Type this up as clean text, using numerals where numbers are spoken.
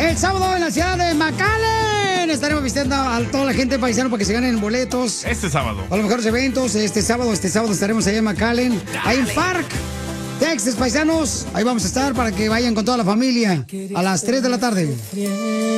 El sábado en la ciudad de McAllen estaremos visitando a toda la gente paisano para que se ganen boletos. Este sábado. A los mejores eventos. Este sábado estaremos allá en McAllen. Ahí en Park, Texas, paisanos. Ahí vamos a estar para que vayan con toda la familia a las 3 de la tarde.